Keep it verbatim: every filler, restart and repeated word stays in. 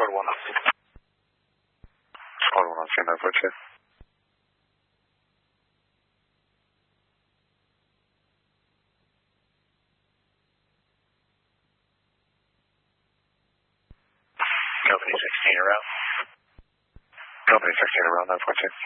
Squad one on scene. Squad one on scene, nine four two. Company sixteen around. Company sixteen around, nine four two.